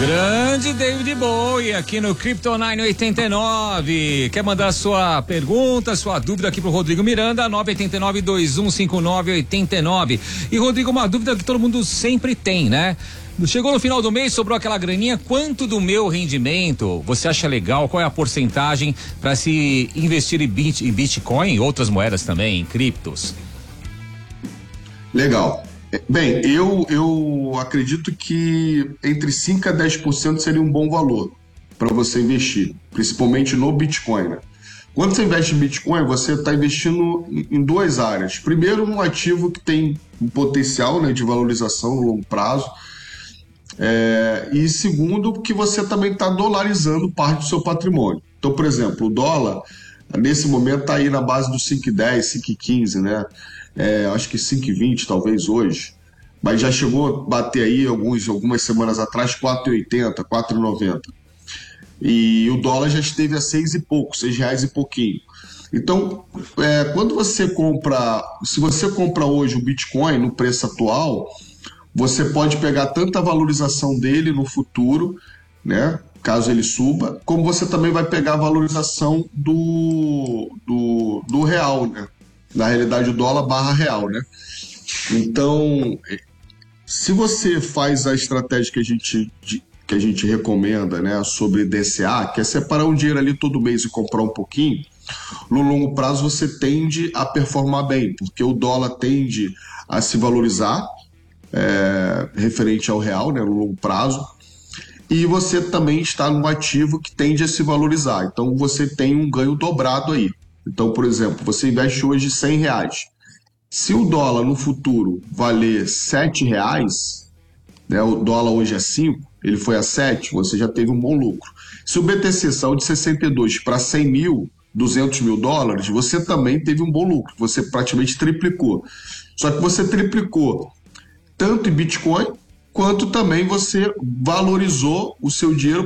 Grande David Bowie aqui no Crypto 989. Quer mandar sua pergunta, sua dúvida aqui pro Rodrigo Miranda, 989-2159-89. E Rodrigo, uma dúvida que todo mundo sempre tem, né? Chegou no final do mês, sobrou aquela graninha, quanto do meu rendimento você acha legal? Qual é a porcentagem para se investir em Bitcoin e outras moedas também, em criptos? Legal. Bem, eu acredito que entre 5% a 10% seria um bom valor para você investir, principalmente no Bitcoin, né? Quando você investe em Bitcoin, você está investindo em duas áreas. Primeiro, um ativo que tem um potencial, né, de valorização no longo prazo. E segundo, que você também está dolarizando parte do seu patrimônio. Então, por exemplo, o dólar, nesse momento, está aí na base dos 5,10, 5,15, né? Acho que 5,20 talvez hoje, mas já chegou a bater aí algumas semanas atrás 4,80, 4,90. E o dólar já esteve a 6 e pouco, R$6 e pouquinho. Então, quando você compra, se você compra hoje o Bitcoin no preço atual, você pode pegar tanta valorização dele no futuro, né, caso ele suba, como você também vai pegar a valorização do real, né? Na realidade, o dólar barra real, né? Então, se você faz a estratégia que a gente recomenda, né, sobre DCA, que é separar um dinheiro ali todo mês e comprar um pouquinho, no longo prazo você tende a performar bem, porque o dólar tende a se valorizar, referente ao real, né, no longo prazo, e você também está num ativo que tende a se valorizar. Então, você tem um ganho dobrado aí. Então, por exemplo, você investe hoje R$100. Se o dólar no futuro valer R$7, né, o dólar hoje é 5, ele foi a 7, você já teve um bom lucro. Se o BTC saiu de 62 para 100 mil, 200 mil dólares, você também teve um bom lucro, você praticamente triplicou. Só que você triplicou tanto em Bitcoin, quanto também você valorizou o seu dinheiro